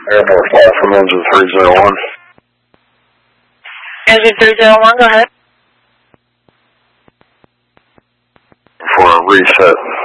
Airport 5 from engine 301. Engine 301, go ahead. For a reset.